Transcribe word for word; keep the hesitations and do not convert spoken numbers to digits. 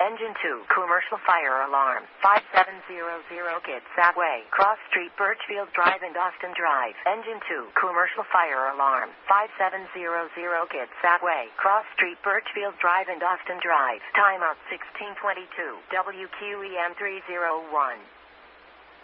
Engine two, commercial fire alarm. five seven zero zero Kitsap Way, Cross Street, Birchfield Drive and Austin Drive. Engine two, commercial fire alarm. five seven zero zero Kitsap Way, Cross Street, Birchfield Drive and Austin Drive. Timeout sixteen twenty-two. W Q E M three oh one.